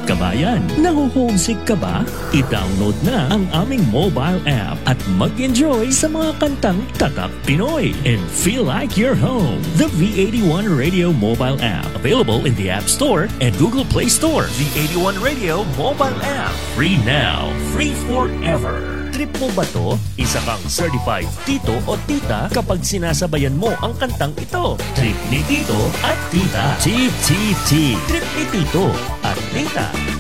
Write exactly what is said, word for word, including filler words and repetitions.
kabayan, naho-homesick ka ba? I-download na ang aming mobile app at mag-enjoy sa mga kantang Tatak Pinoy and feel like you're home. The V eighty-one Radio mobile app, available in the App Store and Google Play Store. V eighty-one Radio mobile app, free now, free forever. Trip mo ba to? Isa kang certified tito o tita kapag sinasabayan mo ang kantang ito. Trip ni tito at tita. T T T. Trip ni tito at tita.